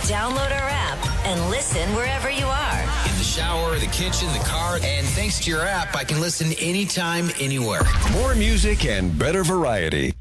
Download our app and listen wherever you are. In the shower, the kitchen, the car, and thanks to your app, I can listen anytime, anywhere. More music and better variety.